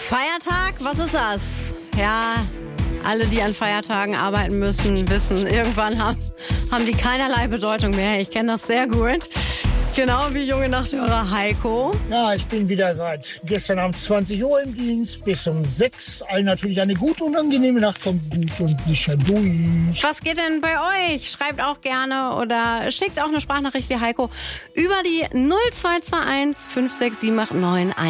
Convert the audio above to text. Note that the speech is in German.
Feiertag, was ist das? Ja, alle, die an Feiertagen arbeiten müssen, wissen, irgendwann haben die keinerlei Bedeutung mehr. Ich kenne das sehr gut. Genau wie junge Nachthörer Heiko. Ja, ich bin wieder seit gestern Abend 20 Uhr im Dienst bis um 6. Allen natürlich eine gute und angenehme Nacht. Kommt gut und sicher durch. Was geht denn bei euch? Schreibt auch gerne oder schickt auch eine Sprachnachricht wie Heiko über die 0221 56789